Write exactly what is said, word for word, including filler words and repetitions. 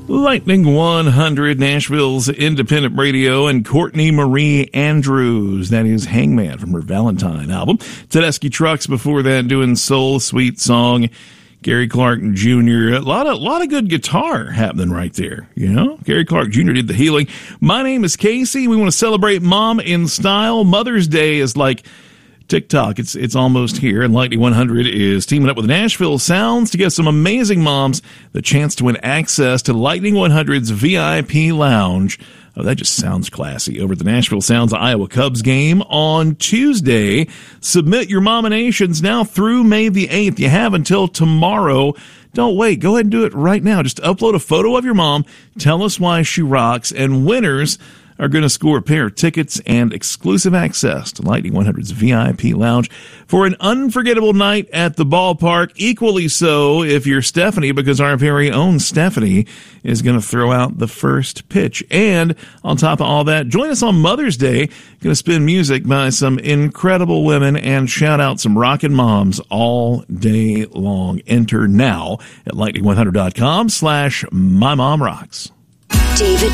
Lightning one hundred, Nashville's independent radio, and Courtney Marie Andrews. That is Hangman from her Valentine album. Tedeschi Trucks before that doing Soul Sweet Song. Gary Clark Junior A lot of, lot of good guitar happening right there. You know, Gary Clark Junior did the healing. My name is Casey. We want to celebrate Mom in style. Mother's Day is like TikTok. It's it's almost here, and Lightning one hundred is teaming up with Nashville Sounds to give some amazing moms the chance to win access to Lightning one hundred's V I P lounge. Oh, that just sounds classy. Over at the Nashville Sounds Iowa Cubs game on Tuesday. Submit your nominations now through May the eighth. You have until tomorrow. Don't wait. Go ahead and do it right now. Just upload a photo of your mom. Tell us why she rocks. And winners are going to score a pair of tickets and exclusive access to Lightning one hundred's V I P lounge for an unforgettable night at the ballpark. Equally so if you're Stephanie, because our very own Stephanie is going to throw out the first pitch. And on top of all that, join us on Mother's Day. Going to spin music by some incredible women and shout out some rockin' moms all day long. Enter now at lightning one hundred dot com slash my mom rocks. David